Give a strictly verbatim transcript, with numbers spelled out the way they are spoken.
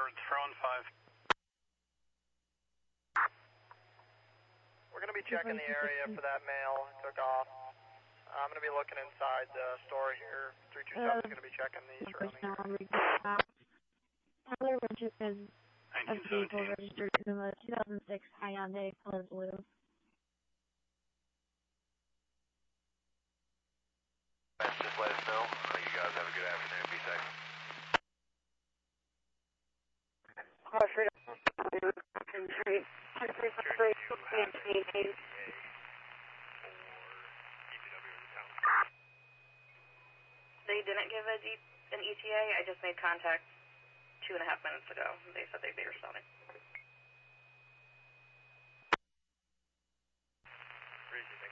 Birds, front five. We're going to be checking the area for that male who took off. I'm going to be looking inside the store here. three two seven is going to be checking the surrounding area. Tyler Richards has a vehicle registered in the two thousand six Hyundai color blue. Just let us know. You guys have a good afternoon. Be safe. They didn't give a D, an E T A. I just made contact two and a half minutes ago. They said they'd be responding. Crazy.